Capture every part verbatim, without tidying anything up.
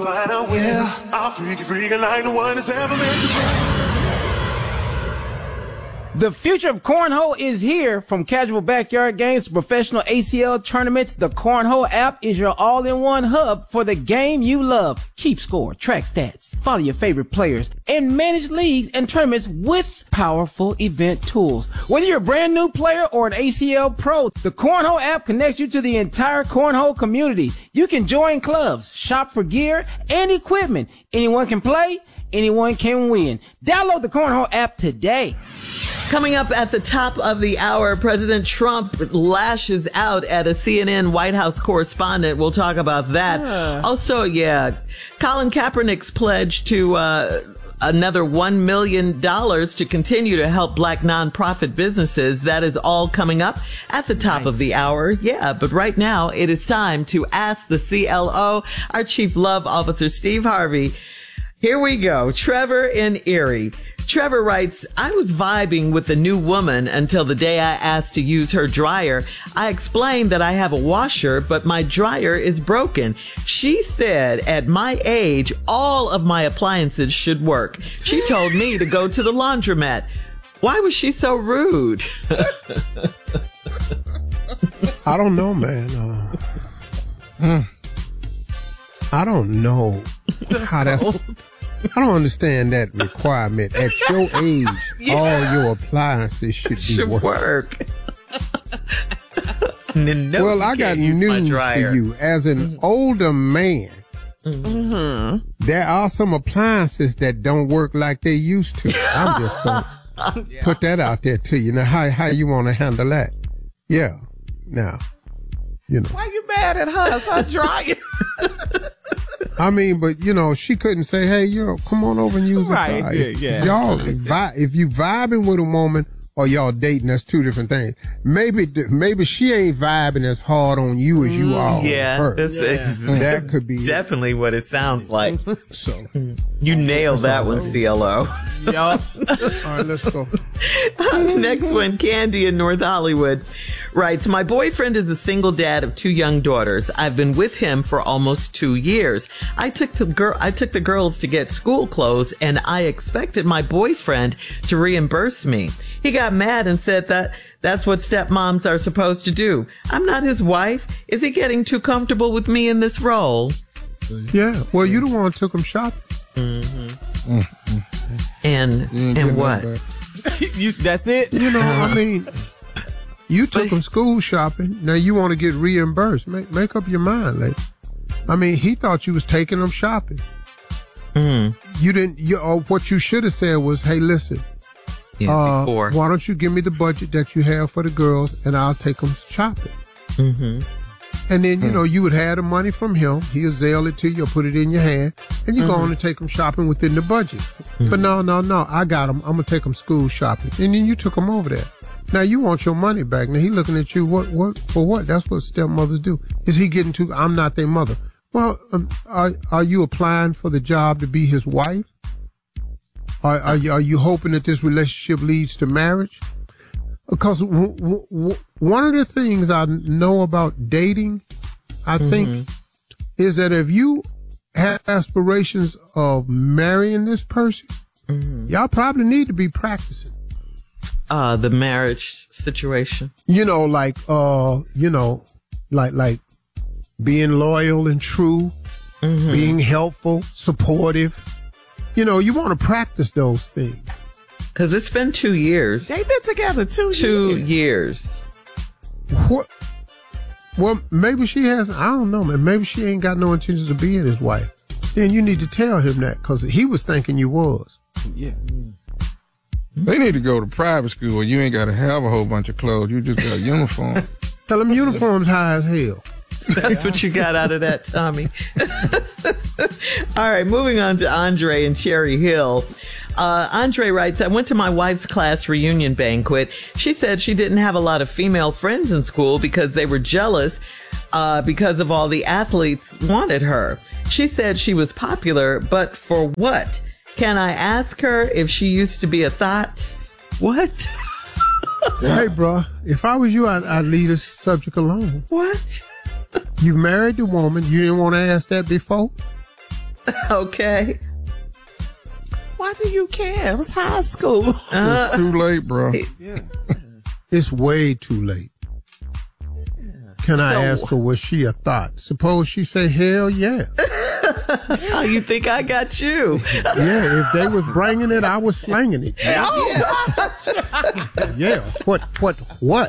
fly now, yeah. I'll freak you, freak you like no one has ever been. The future of cornhole is here. From casual backyard games to professional A C L tournaments, the Cornhole app is your all-in-one hub for the game you love. Keep score, track stats, follow your favorite players, and manage leagues and tournaments with powerful event tools. Whether you're a brand new player or an A C L pro, the Cornhole app connects you to the entire cornhole community. You can join clubs, shop for gear and equipment. Anyone can play, anyone can win. Download the Cornhole app today. Coming up at the top of the hour, President Trump lashes out at a C N N White House correspondent. We'll talk about that. Uh. Also, yeah, Colin Kaepernick's pledge to uh, another one million dollars to continue to help black nonprofit businesses. That is all coming up at the top nice. of the hour. Yeah, but right now it is time to ask the C L O, our Chief Love Officer, Steve Harvey. Here we go. Trevor in Erie. Trevor writes, I was vibing with a new woman until the day I asked to use her dryer. I explained that I have a washer, but my dryer is broken. She said at my age, all of my appliances should work. She told me to go to the laundromat. Why was she so rude? I don't know, man. Uh, hmm. I don't know that's how that's... cold. I don't understand that requirement. At your age, yeah. all your appliances should be should working. work. no, well, I got news for you. As an mm-hmm. older man, mm-hmm. there are some appliances that don't work like they used to. I'm just going to yeah. put that out there to you. Now, how how you want to handle that? Yeah. Now, you know. Why you mad at her? It's her dryer. I mean, but you know, she couldn't say, "Hey, yo, come on over and use right, it." Right? Yeah, yeah. Y'all, vi- if you vibing with a woman or y'all dating, that's two different things. Maybe, maybe she ain't vibing as hard on you as you are yeah, on her. That's, yeah, it's, that could be definitely what it sounds like. So you nailed that one, C L O. Yup. All right, let's go. Next one, Candy in North Hollywood writes, my boyfriend is a single dad of two young daughters. I've been with him for almost two years. I took the girl, I took the girls to get school clothes, and I expected my boyfriend to reimburse me. He got mad and said that that's what stepmoms are supposed to do. I'm not his wife. Is he getting too comfortable with me in this role? Yeah. Well, you the one who took him shopping. Mm-hmm. Mm-hmm. And and what? you, that's it. You know, I mean. You took him school shopping. Now you want to get reimbursed. Make make up your mind, lady. I mean, he thought you was taking him shopping. Mm. You didn't. You or what you should have said was, "Hey, listen. Yeah, uh, before. Why don't you give me the budget that you have for the girls, and I'll take them shopping." Mm-hmm. And then you mm. know you would have the money from him. He'll Zelle it to you, or put it in your hand, and you mm-hmm. go on and take them shopping within the budget. Mm-hmm. But no, no, no. I got him. I'm gonna take them school shopping, and then you took him over there. Now you want your money back. Now he looking at you. What? What? For what? That's what stepmothers do. Is he getting too? I'm not their mother. Well, um, are are you applying for the job to be his wife? Are are you, are you hoping that this relationship leads to marriage? Because w- w- w- one of the things I know about dating, I mm-hmm. think, is that if you have aspirations of marrying this person, mm-hmm. y'all probably need to be practicing. Uh, the marriage situation. You know, like, uh, you know, like, like being loyal and true, mm-hmm. being helpful, supportive. You know, you want to practice those things. Cause it's been two years. They've been together two, two years. years. What? Well, maybe she has, I don't know, man. Maybe she ain't got no intentions of being his wife. Then you need to tell him that, cause he was thinking you was. Yeah. They need to go to private school where you ain't got to have a whole bunch of clothes. You just got a uniform. Tell them uniforms high as hell. That's what you got out of that, Tommy. All right, moving on to Andre in Cherry Hill. Uh, Andre writes, I went to my wife's class reunion banquet. She said she didn't have a lot of female friends in school because they were jealous uh, because of all the athletes wanted her. She said she was popular, but for what? Can I ask her if she used to be a thought? What? Hey, bro, if I was you, I'd, I'd leave this subject alone. What? You married the woman. You didn't want to ask that before? Okay. Why do you care? It was high school. Uh, It's too late, bro. It's way too late. Can I So- ask her, was she a thought? Suppose she say, hell yeah. How you think I got you? Yeah, if they was bringing it, I was slanging it. Yeah. Yeah. What, what, what?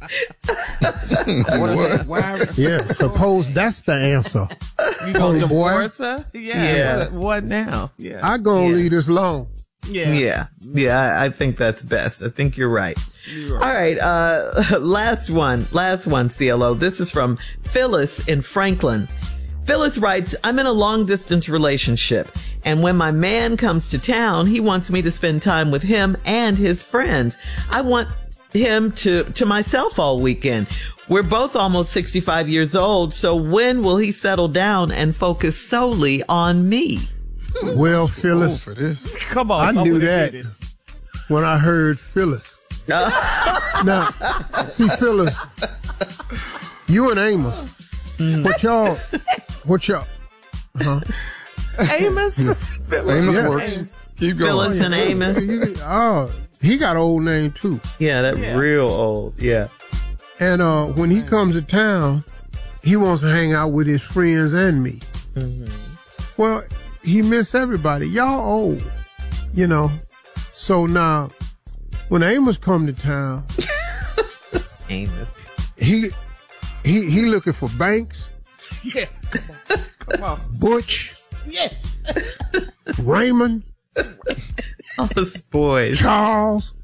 What? Why? Yeah, suppose that's the answer. You gonna Oh, boy. divorce her? Yeah. Yeah. What, what now? Yeah. I gonna Yeah. leave this alone. yeah. Yeah. Yeah, I, I think that's best. I think you're right. All right. Uh, last one. Last one, C L O. This is from Phyllis in Franklin. Phyllis writes, I'm in a long distance relationship, and when my man comes to town, he wants me to spend time with him and his friends. I want him to, to myself all weekend. We're both almost sixty-five years old, so when will he settle down and focus solely on me? Well, Oh, Phyllis, for this. Come on. I I'm knew gonna that do this. when I heard Phyllis. Now, see, Phyllis, you and Amos, what y'all, what y'all, huh? Amos. Amos Yeah. works. Keep going. Phyllis and Amos. You- Oh, he got an old name too. Yeah, that Yeah. real old. Yeah. And uh, when he comes to town, he wants to hang out with his friends and me. Well, he miss everybody. Y'all old, you know. So now, when Amos come to town, Amos. he he he looking for Banks, Yeah. Come on. Come on. Butch, Yes. Raymond, All those boys. Charles,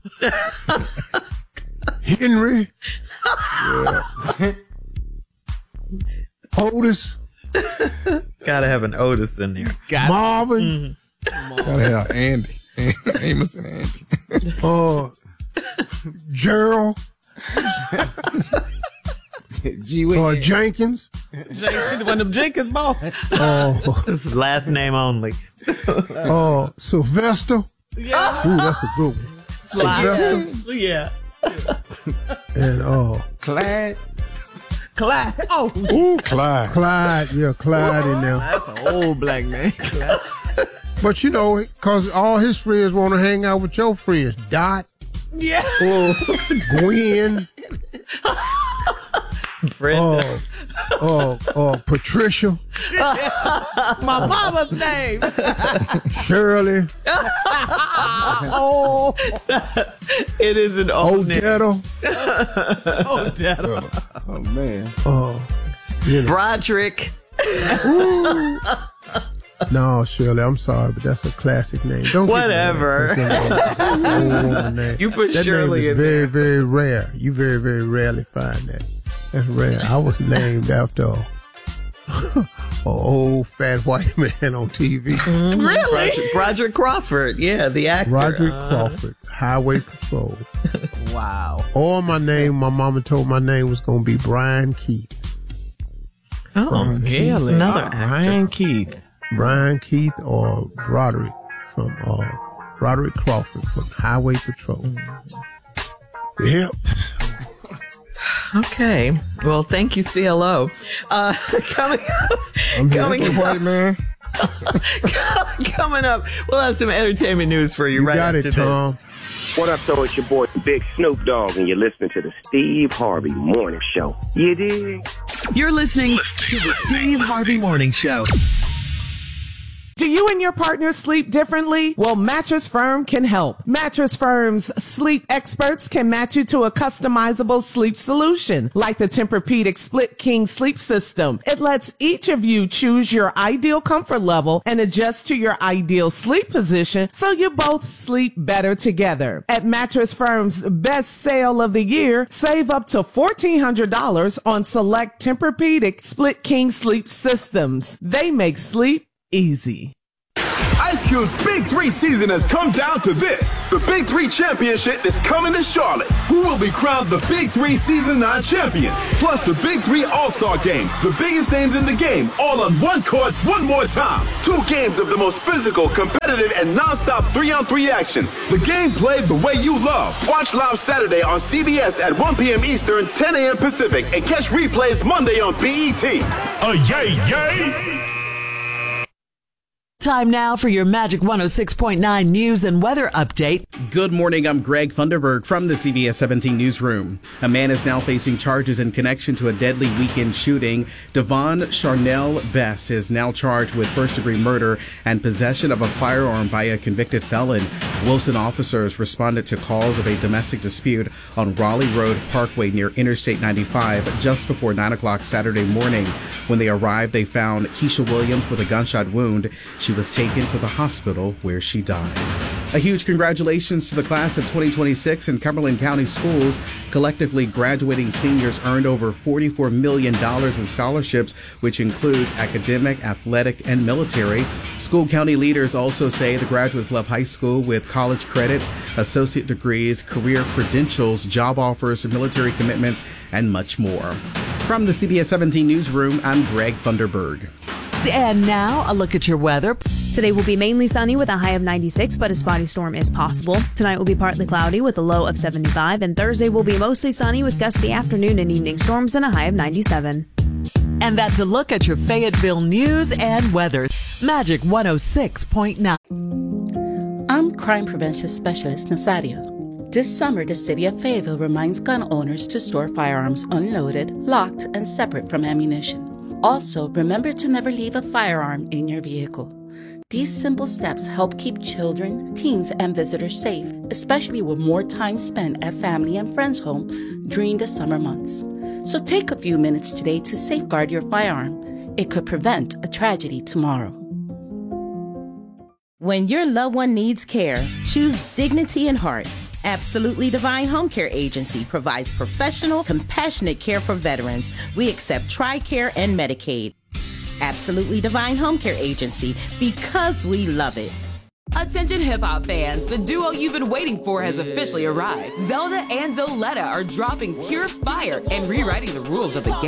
Henry, Otis, Gotta have an Otis in there. Got Marvin, Gotta have Andy. Amos and Andy. uh, Gerald, Gee uh, whiz. Jenkins, Jenkins, one of them Jenkins boys. uh, This is last name only. uh, Sylvester. Yeah. Ooh, that's a good one. Sylvester Yeah. and uh, Clyde. Clyde. Oh, Ooh, Clyde. Clyde. Yeah, Clyde in there. that's an old black man. Clyde. But you know, cause all his friends want to hang out with your friends. Dot, Yeah. Gwen, Brenda. uh, uh, uh, Patricia, My mama's name. Shirley, oh, it is an old name. Odetta, Oh, Dad. Oh man. uh, you know. Broderick. No, Shirley, I'm sorry, but that's a classic name. Don't get Whatever. mad. That's an old woman name. You put that Shirley name is in very, there. very rare. You very, very rarely find that. That's rare. I was named after a, a old fat white man on T V. Really? Broderick, Broderick Crawford. Yeah, the actor. Roderick Uh, Crawford, Highway Patrol. Wow. Or my name, my mama told my name was going to be Brian Keith. oh, Really? Another Oh, actor. Brian Keith. Brian Keith or Roderick from, uh, Roderick Crawford from Highway Patrol. Yep. Okay. Well, thank you, C L O. Uh, coming up, I'm here. coming Hey, white up, man. coming up, we'll have some entertainment news for you, You right got after it, Tom. What up, though? It's your boy, Big Snoop Dogg, and you're listening to the Steve Harvey Morning Show. You dig? You're listening to the Steve Harvey Morning Show. Do you and your partner sleep differently? Well, Mattress Firm can help. Mattress Firm's sleep experts can match you to a customizable sleep solution, like the Tempur-Pedic Split King Sleep System. It lets each of you choose your ideal comfort level and adjust to your ideal sleep position so you both sleep better together. At Mattress Firm's best sale of the year, save up to fourteen hundred dollars on select Tempur-Pedic Split King Sleep Systems. They make sleep easy. Ice Cube's Big Three season has come down to this. The Big Three Championship is coming to Charlotte. Who will be crowned the Big Three Season nine champion? Plus the Big Three All-Star Game. The biggest names in the game, all on one court, one more time. Two games of the most physical, competitive, and non-stop three-on-three action. The game played the way you love. Watch live Saturday on C B S at one p.m. Eastern, ten a.m. Pacific, and catch replays Monday on B E T. Uh, yay, yay! Time now for your Magic one oh six point nine news and weather update. Good morning. I'm Greg Thunderberg from the C B S seventeen newsroom. A man is now facing charges in connection to a deadly weekend shooting. Devon Charnel Bess is now charged with first-degree murder and possession of a firearm by a convicted felon. Wilson officers responded to calls of a domestic dispute on Raleigh Road Parkway near Interstate ninety-five just before nine o'clock Saturday morning. When they arrived, they found Keisha Williams with a gunshot wound. She was taken to the hospital where she died. A huge congratulations to the class of twenty twenty-six in Cumberland County Schools. Collectively, graduating seniors earned over forty-four million dollars in scholarships, which includes academic, athletic, and military. School county leaders also say the graduates left high school with college credits, associate degrees, career credentials, job offers, military commitments, and much more. From the C B S seventeen newsroom, I'm Greg Thunderberg. And now, a look at your weather. Today will be mainly sunny with a high of ninety-six, but a spotty storm is possible. Tonight will be partly cloudy with a low of seventy-five, and Thursday will be mostly sunny with gusty afternoon and evening storms and a high of ninety-seven. And that's a look at your Fayetteville news and weather. Magic one oh six point nine. I'm Crime Prevention Specialist Nazario. This summer, the city of Fayetteville reminds gun owners to store firearms unloaded, locked, and separate from ammunition. Also, remember to never leave a firearm in your vehicle. These simple steps help keep children, teens, and visitors safe, especially with more time spent at family and friends' home during the summer months. So take a few minutes today to safeguard your firearm. It could prevent a tragedy tomorrow. When your loved one needs care, choose dignity and heart. Absolutely Divine Home Care Agency provides professional, compassionate care for veterans. We accept TRICARE and Medicaid. Absolutely Divine Home Care Agency, because we love it. Attention hip-hop fans, the duo you've been waiting for has officially arrived. Zelda and Zoletta are dropping pure fire and rewriting the rules of the game.